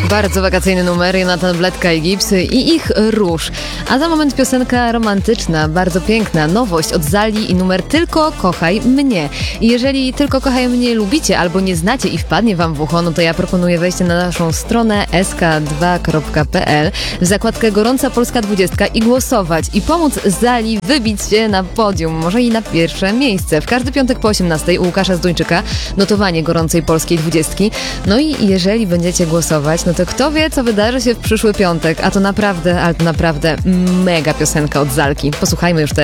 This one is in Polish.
Bardzo wakacyjny numer, Jonathan Bledka i Gibbs i ich Róż. A za moment piosenka romantyczna, bardzo piękna, nowość od Zali i numer Tylko kochaj mnie. I jeżeli Tylko kochaj mnie lubicie albo nie znacie i wpadnie wam w ucho, no to ja proponuję wejście na naszą stronę sk2.pl w zakładkę Gorąca Polska 20 i głosować i pomóc Zali wybić się na podium, może i na pierwsze miejsce. W każdy piątek po 18 u Łukasza Zduńczyka notowanie Gorącej Polskiej 20. No i jeżeli będziecie głosować, no to kto wie, co wydarzy się w przyszły piątek, a to naprawdę, ale to naprawdę mega piosenka od Zalki. Posłuchajmy już teraz.